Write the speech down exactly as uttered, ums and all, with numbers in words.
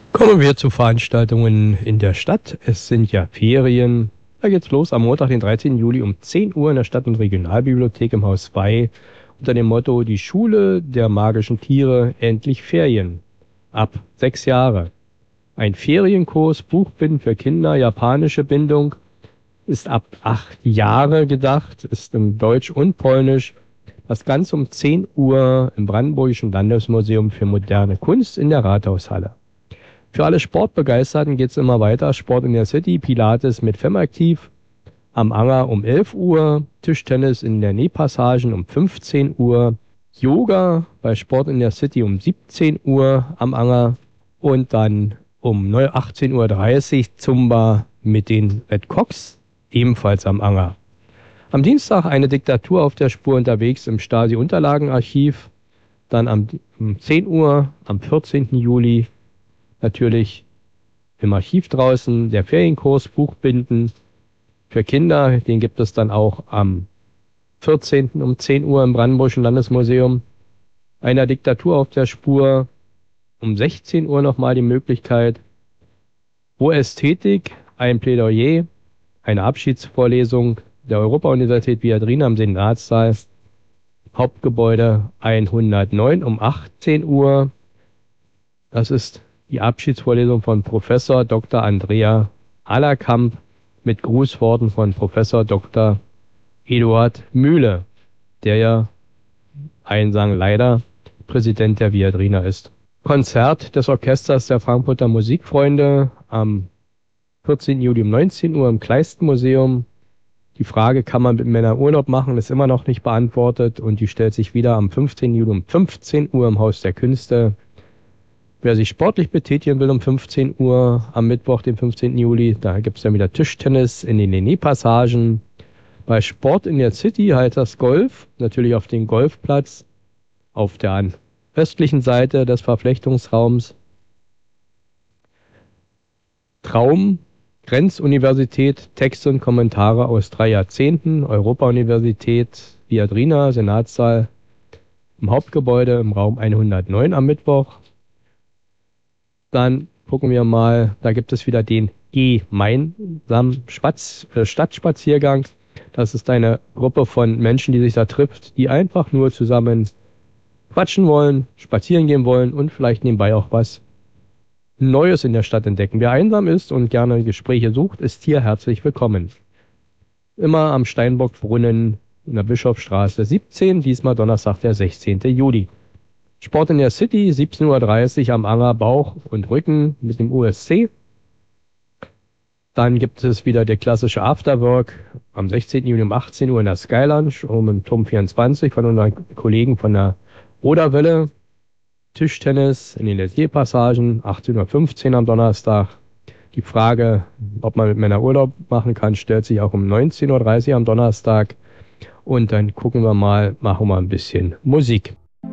Kommen wir zu Veranstaltungen in der Stadt. Es sind ja Ferien. Da geht's los am Montag, den dreizehnten Juli um zehn Uhr in der Stadt- und Regionalbibliothek im Haus zwei unter dem Motto Die Schule der magischen Tiere, endlich Ferien. Ab sechs Jahre. Ein Ferienkurs, Buchbinden für Kinder, japanische Bindung, ist ab acht Jahre gedacht, ist im Deutsch und Polnisch. Das Ganze um zehn Uhr im Brandenburgischen Landesmuseum für moderne Kunst in der Rathaushalle. Für alle Sportbegeisterten geht es immer weiter. Sport in der City, Pilates mit Femaktiv am Anger um elf Uhr, Tischtennis in der Nähpassagen um fünfzehn Uhr, Yoga bei Sport in der City um siebzehn Uhr am Anger und dann um achtzehn Uhr dreißig Zumba mit den Red Cox, ebenfalls am Anger. Am Dienstag eine Diktatur auf der Spur unterwegs im Stasi-Unterlagenarchiv, dann am, um zehn Uhr am vierzehnten Juli natürlich im Archiv draußen der Ferienkurs Buchbinden für Kinder. Den gibt es dann auch am vierzehnten um zehn Uhr im Brandenburgischen Landesmuseum. Einer Diktatur auf der Spur um sechzehn Uhr nochmal die Möglichkeit. Wo Ästhetik, ein Plädoyer, eine Abschiedsvorlesung der Europa-Universität Viadrina im Senatssaal, Hauptgebäude hundertneun um achtzehn Uhr. Das ist die Abschiedsvorlesung von Professor Doktor Andrea Allerkamp mit Grußworten von Professor Doktor Eduard Mühle, der ja, Einsang leider, Präsident der Viadrina ist. Konzert des Orchesters der Frankfurter Musikfreunde am vierzehnten Juli um neunzehn Uhr im Kleist-Museum. Die Frage, kann man mit Männern Urlaub machen, ist immer noch nicht beantwortet und die stellt sich wieder am fünfzehnten Juli um fünfzehn Uhr im Haus der Künste. Wer sich sportlich betätigen will um fünfzehn Uhr am Mittwoch, den fünfzehnten Juli, da gibt es dann wieder Tischtennis in den Nähpassagen. Bei Sport in der City halt das Golf, natürlich auf dem Golfplatz, auf der östlichen Seite des Verflechtungsraums. Traum, Grenzuniversität, Texte und Kommentare aus drei Jahrzehnten, Europa-Universität, Viadrina, Senatssaal, im Hauptgebäude im Raum hundertneun am Mittwoch. Dann gucken wir mal, da gibt es wieder den gemeinsamen Spatz, äh, Stadtspaziergang. Das ist eine Gruppe von Menschen, die sich da trifft, die einfach nur zusammen quatschen wollen, spazieren gehen wollen und vielleicht nebenbei auch was Neues in der Stadt entdecken. Wer einsam ist und gerne Gespräche sucht, ist hier herzlich willkommen. Immer am Steinbockbrunnen in der Bischofsstraße siebzehn, diesmal Donnerstag, der sechzehnten Juli. Sport in der City, siebzehn Uhr dreißig am Anger Bauch und Rücken mit dem U S C. Dann gibt es wieder der klassische Afterwork am sechzehnten Juli um achtzehn Uhr in der Sky Lounge um im Turm vierundzwanzig von unseren Kollegen von der Oderwelle. Tischtennis in den Letierpassagen, achtzehn Uhr fünfzehn am Donnerstag. Die Frage, ob man mit Männern Urlaub machen kann, stellt sich auch um neunzehn Uhr dreißig am Donnerstag. Und dann gucken wir mal, machen wir ein bisschen Musik.